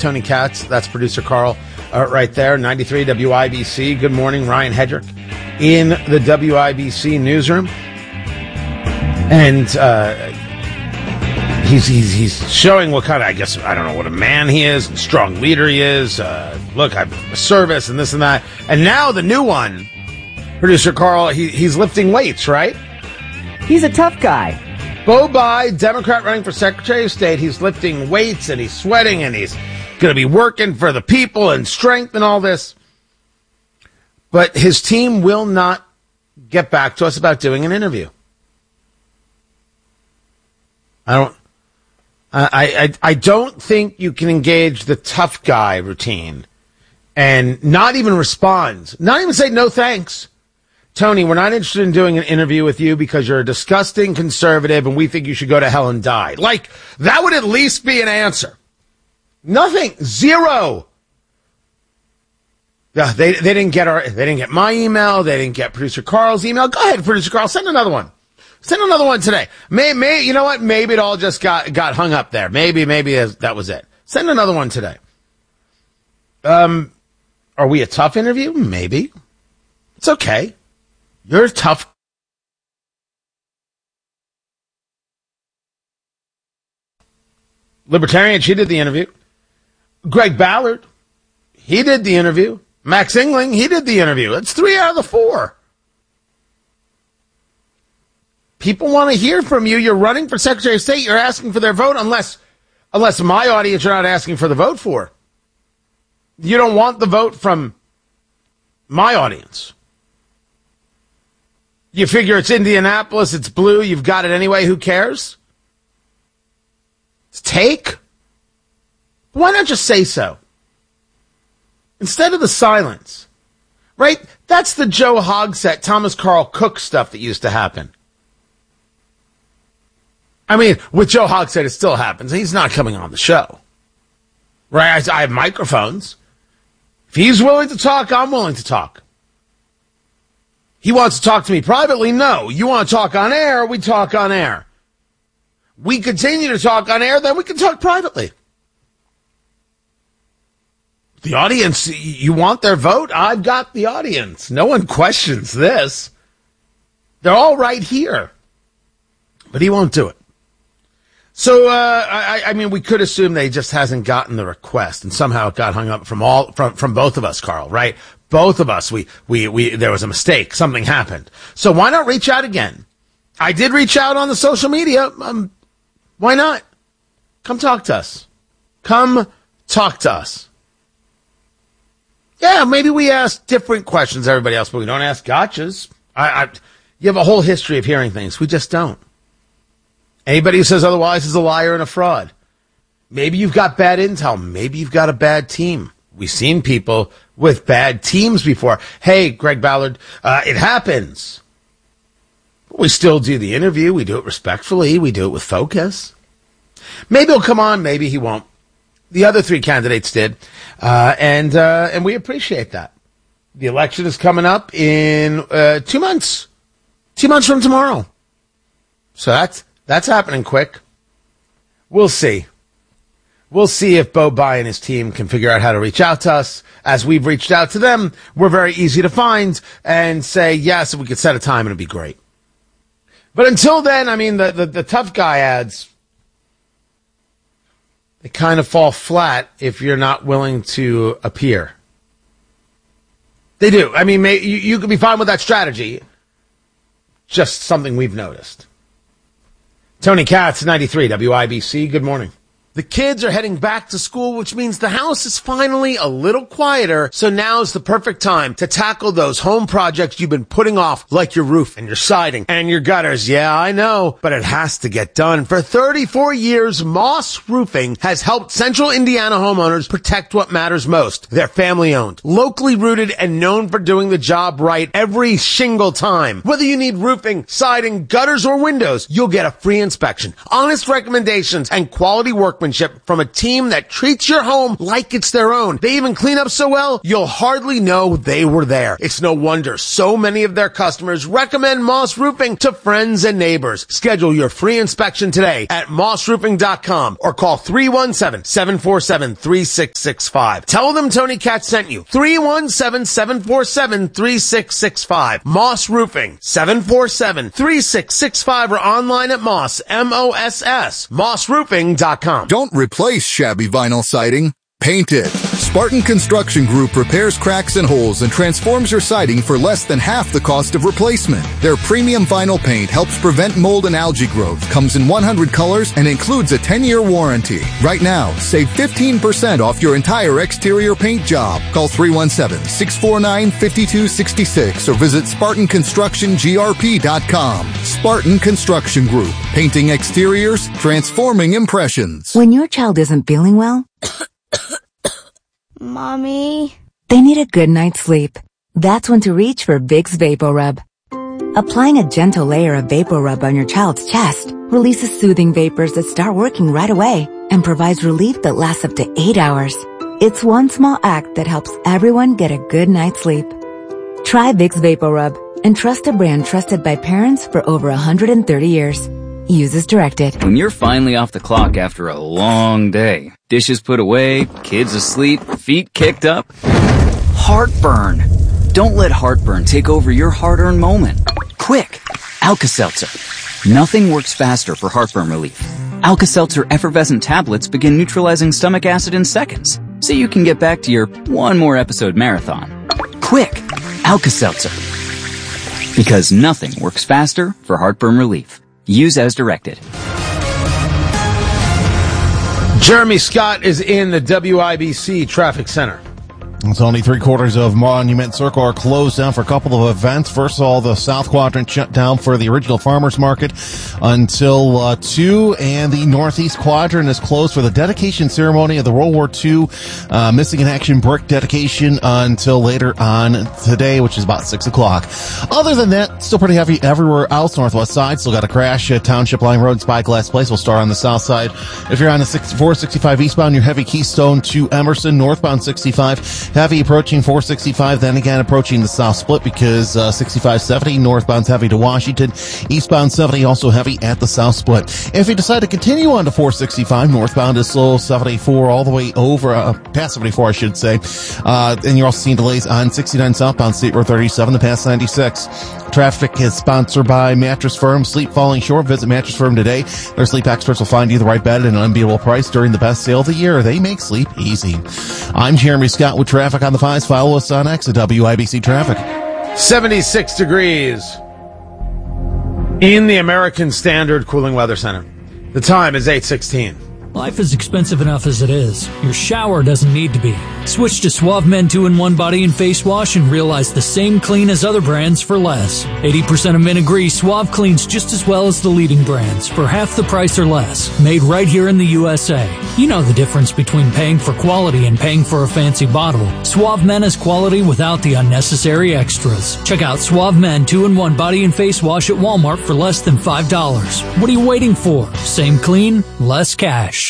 Tony Katz. That's producer Carl right there. 93 WIBC. Good morning, Ryan Hedrick in the WIBC newsroom. And he's showing what kind of, I guess, I don't know what a man he is, and strong leader he is. Look, I'm a service and this and that. And now the new one, producer Carl, he's lifting weights, right? He's a tough guy. Bo Bai, Democrat running for Secretary of State. He's lifting weights and he's sweating and he's going to be working for the people and strength and all this. But his team will not get back to us about doing an interview. I don't think you can engage the tough guy routine and not even respond, not even say no thanks. Tony, we're not interested in doing an interview with you because you're a disgusting conservative and we think you should go to hell and die. Like, that would at least be an answer. Nothing. Zero. They didn't get my email. They didn't get producer Carl's email. Go ahead, producer Carl. Send another one. Send another one today. You know what? Maybe it all just got hung up there. Maybe that was it. Send another one today. Are we a tough interview? Maybe. It's okay. You're tough. Libertarian, she did the interview. Greg Ballard, he did the interview. Max Engling, he did the interview. That's 3 out of the 4. People want to hear from you. You're running for Secretary of State. You're asking for their vote unless my audience you're not asking for the vote for. You don't want the vote from my audience. You figure it's Indianapolis, it's blue, you've got it anyway, who cares? It's take. Why not just say so? Instead of the silence. Right? That's the Joe Hogsett, Thomas Carl Cook stuff that used to happen. I mean, with Joe Hogsett, it still happens. He's not coming on the show. Right? I have microphones. If he's willing to talk, I'm willing to talk. He wants to talk to me privately? No. You want to talk on air? We talk on air. We continue to talk on air, then we can talk privately. The audience, you want their vote? I've got the audience. No one questions this. They're all right here. But he won't do it. So, I mean, we could assume that he just hasn't gotten the request, and somehow it got hung up from both of us, Carl, right? Both of us, there was a mistake. Something happened. So why not reach out again? I did reach out on the social media. Why not? Come talk to us. Come talk to us. Yeah, maybe we ask different questions than everybody else, but we don't ask gotchas. You have a whole history of hearing things. We just don't. Anybody who says otherwise is a liar and a fraud. Maybe you've got bad intel. Maybe you've got a bad team. We've seen people with bad teams before. Hey, Greg Ballard, it happens. But we still do the interview. We do it respectfully. We do it with focus. Maybe he'll come on. Maybe he won't. The other 3 candidates did. And we appreciate that. The election is coming up in 2 months. 2 months from tomorrow. So that's happening quick. We'll see. We'll see if Bo Bai and his team can figure out how to reach out to us. As we've reached out to them, we're very easy to find and say, yes, if we could set a time, it'd be great. But until then, I mean, the tough guy ads, they kind of fall flat if you're not willing to appear. They do. I mean, you could be fine with that strategy. Just something we've noticed. Tony Katz, 93 WIBC. Good morning. The kids are heading back to school, which means the house is finally a little quieter, so now's the perfect time to tackle those home projects you've been putting off, like your roof and your siding and your gutters. Yeah, I know, but it has to get done. For 34 years, Moss Roofing has helped Central Indiana homeowners protect what matters most. They're family-owned, locally rooted, and known for doing the job right every single time. Whether you need roofing, siding, gutters, or windows, you'll get a free inspection, honest recommendations, and quality workmanship workmanship from a team that treats your home like it's their own. They even clean up so well, you'll hardly know they were there. It's no wonder so many of their customers recommend Moss Roofing to friends and neighbors. Schedule your free inspection today at mossroofing.com or call 317-747-3665. Tell them Tony Katz sent you. 317-747-3665. Moss Roofing, 747-3665 or online at Moss, M-O-S-S, mossroofing.com. Don't replace shabby vinyl siding. Paint it. Spartan Construction Group repairs cracks and holes and transforms your siding for less than half the cost of replacement. Their premium vinyl paint helps prevent mold and algae growth, comes in 100 colors, and includes a 10-year warranty. Right now, save 15% off your entire exterior paint job. Call 317-649-5266 or visit SpartanConstructionGRP.com. Spartan Construction Group. Painting exteriors, transforming impressions. When your child isn't feeling well, Mommy? they need a good night's sleep. That's when to reach for Vicks VapoRub. Applying a gentle layer of VapoRub on your child's chest releases soothing vapors that start working right away and provides relief that lasts up to 8 hours. It's one small act that helps everyone get a good night's sleep. Try Vicks VapoRub and trust a brand trusted by parents for over 130 years. Use as directed. When you're finally off the clock after a long day, dishes put away, kids asleep, feet kicked up, heartburn. Don't let heartburn take over your hard-earned moment. Quick, Alka-Seltzer. Nothing works faster for heartburn relief. Alka-Seltzer effervescent tablets begin neutralizing stomach acid in seconds, so you can get back to your one more episode marathon. Quick, Alka-Seltzer. Because nothing works faster for heartburn relief. Use as directed. Jeremy Scott is in the WIBC Traffic Center. It's only 3/4 of Monument Circle are closed down for a couple of events. First of all, the South Quadrant shut down for the original Farmers Market until 2, and the Northeast Quadrant is closed for the dedication ceremony of the World War II Missing in Action brick dedication until later on today, which is about 6 o'clock. Other than that, still pretty heavy everywhere else. Northwest side, still got a crash at Township Line Road and Spyglass Place. We'll start on the south side. If you're on the 465 eastbound, you're heavy Keystone to Emerson, northbound 65. Heavy approaching 465, then again approaching the south split because 6570 northbound's heavy to Washington, eastbound 70 also heavy at the south split. If you decide to continue on to 465, northbound is slow 74 all the way over, past 74 I should say, and you're also seeing delays on 69 southbound State Road 37 to past 96. Traffic is sponsored by Mattress Firm. Sleep falling short? Visit Mattress Firm today. Their sleep experts will find you the right bed at an unbeatable price during the best sale of the year. They make sleep easy. I'm Jeremy Scott with Traffic on the 5s. Follow us on X at WIBC Traffic. 76 degrees in the American Standard Cooling Weather Center. The time is 8:16. Life is expensive enough as it is. Your shower doesn't need to be. Switch to Suave Men 2-in-1 Body and Face Wash and realize the same clean as other brands for less. 80% of men agree Suave cleans just as well as the leading brands for half the price or less. Made right here in the USA. You know the difference between paying for quality and paying for a fancy bottle. Suave Men is quality without the unnecessary extras. Check out Suave Men 2-in-1 Body and Face Wash at Walmart for less than $5. What are you waiting for? Same clean, less cash.